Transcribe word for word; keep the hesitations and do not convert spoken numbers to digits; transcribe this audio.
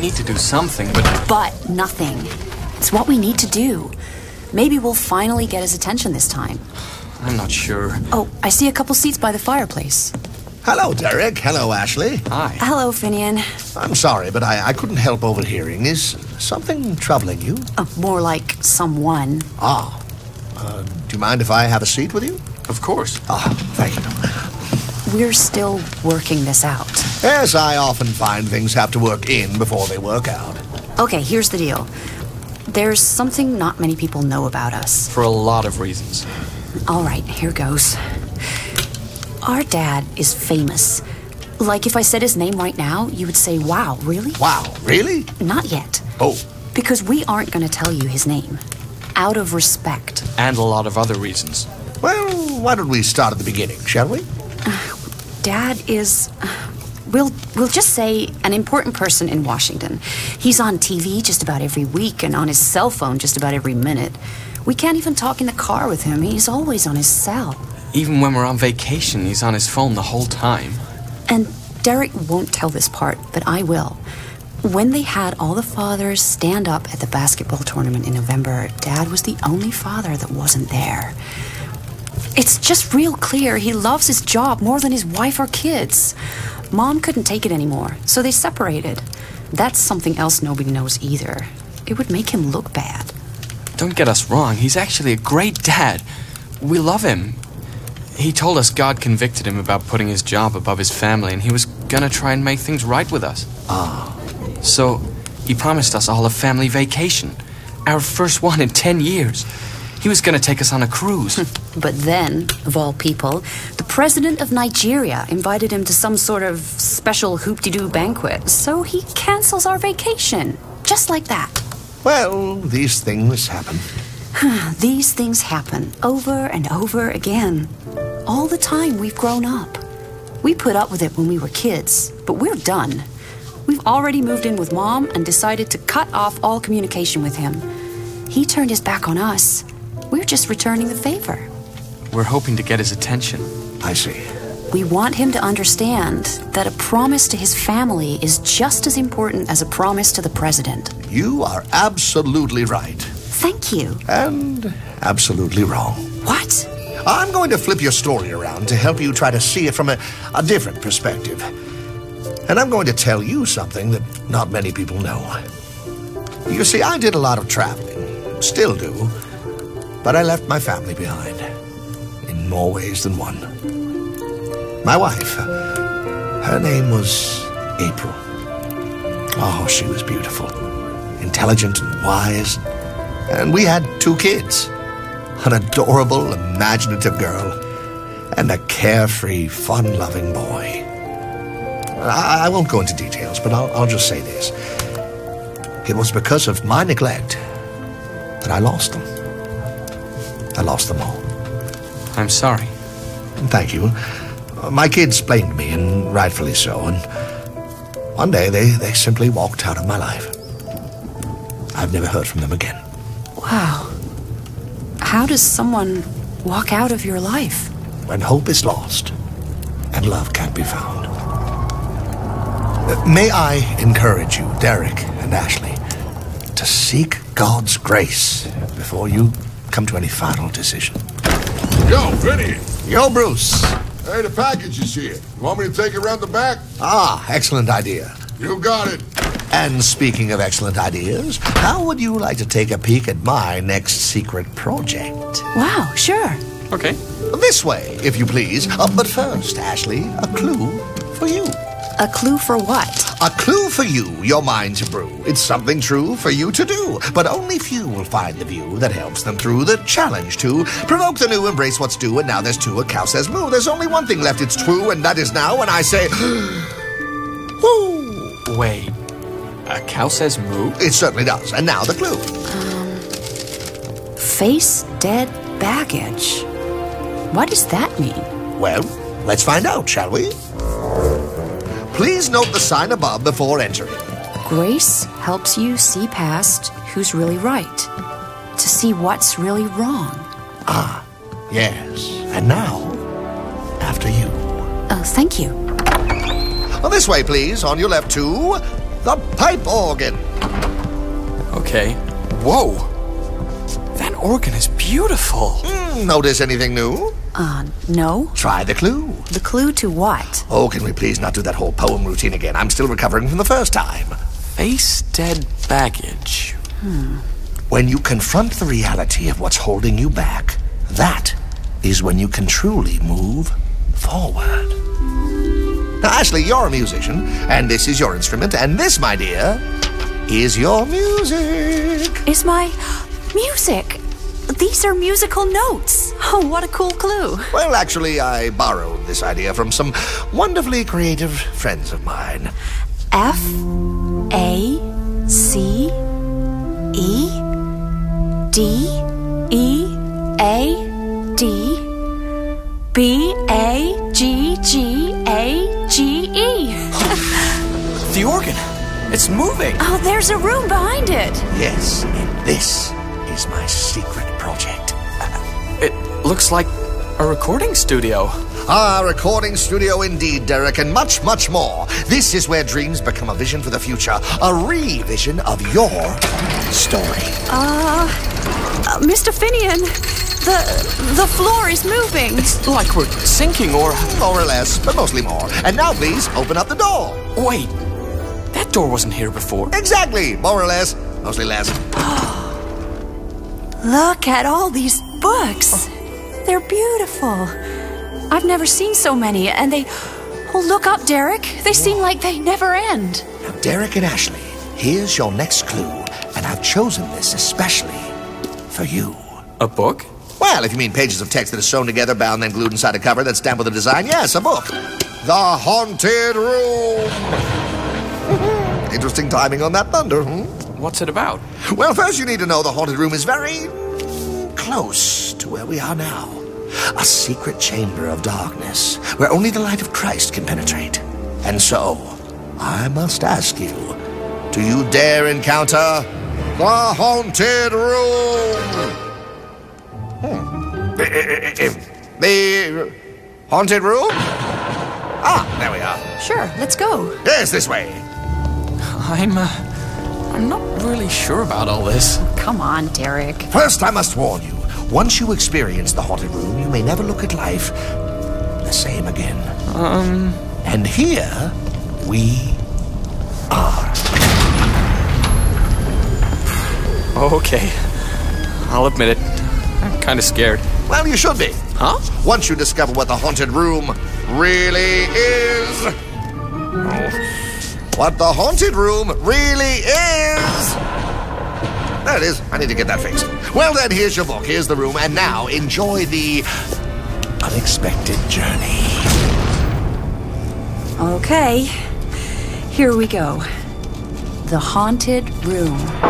need to do something, but... But nothing. It's what we need to do. Maybe we'll finally get his attention this time. I'm not sure. Oh, I see a couple seats by the fireplace. Hello, Derek. Hello, Ashley. Hi. Hello, Finian. I'm sorry, but I, I couldn't help overhearing. Is something troubling you? Oh, more like someone. Ah. Uh, do you mind if I have a seat with you? Of course. Ah, thank you. We're still working this out. Yes, I often find things have to work in before they work out. Okay, here's the deal. There's something not many people know about us. For a lot of reasons. All right, here goes. Our dad is famous. Like, if I said his name right now, you would say, wow, really? Wow, really? Not yet. Oh. Because we aren't going to tell you his name. Out of respect. And a lot of other reasons. Well, why don't we start at the beginning, shall we? Uh, Dad is... Uh, we'll, we'll just say an important person in Washington. He's on T V just about every week and on his cell phone just about every minute. We can't even talk in the car with him. He's always on his cell. Even when we're on vacation, he's on his phone the whole time. And Derek won't tell this part, but I will. When they had all the fathers stand up at the basketball tournament in November, Dad was the only father that wasn't there. It's just real clear he loves his job more than his wife or kids. Mom couldn't take it anymore, so they separated. That's something else nobody knows either. It would make him look bad. Don't get us wrong, he's actually a great dad. We love him. He told us God convicted him about putting his job above his family, and he was gonna try and make things right with us. Ah. So, he promised us all a family vacation. Our first one in ten years. He was gonna take us on a cruise. But then, of all people, the president of Nigeria invited him to some sort of special hoop-de-doo banquet, so he cancels our vacation. Just like that. Well, these things happen. These things happen over and over again. All the time we've grown up. We put up with it when we were kids, but we're done. We've already moved in with Mom and decided to cut off all communication with him. He turned his back on us. We're just returning the favor. We're hoping to get his attention. I see. We want him to understand that a promise to his family is just as important as a promise to the president. You are absolutely right. Thank you. And absolutely wrong. What? I'm going to flip your story around to help you try to see it from a, a different perspective. And I'm going to tell you something that not many people know. You see, I did a lot of traveling. Still do. But I left my family behind. In more ways than one. My wife, her name was April. Oh, she was beautiful. Intelligent and wise. And we had two kids. An adorable, imaginative girl. And a carefree, fun-loving boy. I, I won't go into details, but I'll, I'll just say this. It was because of my neglect that I lost them. I lost them all. I'm sorry. Thank you. My kids blamed me, and rightfully so, and one day they, they simply walked out of my life. I've never heard from them again. Wow. How does someone walk out of your life? When hope is lost and love can't be found. Uh, may I encourage you, Derek and Ashley, to seek God's grace before you come to any final decision. Yo, Vinny! Yo, Bruce! Hey, the package is here. You want me to take it around the back? Ah, excellent idea. You got it. And speaking of excellent ideas, how would you like to take a peek at my next secret project? Wow, sure. Okay. This way, if you please. Uh, but first, Ashley, a clue for you. A clue for what? A clue for you, your mind to brew. It's something true for you to do, but only few will find the view that helps them through the challenge to provoke the new, embrace what's due, and now there's two, a cow says moo. There's only one thing left, it's true, and that is now, and I say, whoo! Wait, a cow says moo? It certainly does, and now the clue. Um, face dead baggage. What does that mean? Well, let's find out, shall we? Please note the sign above before entering. Grace helps you see past who's really right, to see what's really wrong. Ah, yes. And now, after you. Oh, thank you. Well, this way, please. On your left, two. The pipe organ. Okay. Whoa! That organ is beautiful. Mm, notice anything new? Uh, no. Try the clue. The clue to what? Oh, can we please not do that whole poem routine again? I'm still recovering from the first time. Face dead baggage. Hmm. When you confront the reality of what's holding you back, that is when you can truly move forward. Now, Ashley, you're a musician, and this is your instrument, and this, my dear, is your music. Is my music? These are musical notes. Oh, what a cool clue. Well, actually, I borrowed this idea from some wonderfully creative friends of mine. F A C E D E A D B A G G A G E. The organ! It's moving! Oh, there's a room behind it. Yes, and this is my secret project. It looks like a recording studio. Ah, recording studio indeed, Derek, and much, much more. This is where dreams become a vision for the future, a re-vision of your story. Uh, uh Mister Finian, the the floor is moving. It's like we're sinking or... More or less, but mostly more. And now, please, open up the door. Wait, that door wasn't here before. Exactly, more or less, mostly less. Look at all these books. They're beautiful. I've never seen so many, and they... Oh, look up, Derek. They seem like they never end. Now, Derek and Ashley, here's your next clue, and I've chosen this especially for you. A book? Well, if you mean pages of text that are sewn together, bound, then glued inside a cover that's stamped with a design, yes, a book. The Haunted Room. Interesting timing on that thunder, hmm? What's it about? Well, first you need to know the Haunted Room is very close to where we are now. A secret chamber of darkness where only the light of Christ can penetrate. And so, I must ask you, do you dare encounter the Haunted Room? Hmm. The Haunted Room? Ah, there we are. Sure, let's go. Yes, this way. I'm, uh, I'm not really sure about all this. Come on, Derek. First, I must warn you, once you experience the Haunted Room, you may never look at life the same again. Um... And here we are. Okay. I'll admit it. I'm kind of scared. Well, you should be. Huh? Once you discover what the Haunted Room really is. Oh. What the Haunted Room really is. There it is. I need to get that fixed. Well, then, here's your book. Here's the room. And now, enjoy the unexpected journey. Okay. Here we go. The Haunted Room.